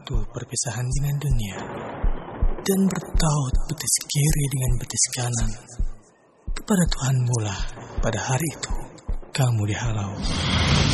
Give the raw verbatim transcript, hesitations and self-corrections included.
waktu perpisahan dengan dunia dan bertaut betis kiri dengan betis kanan. Kepada Tuhanmu lah pada hari itu kamu dihalau.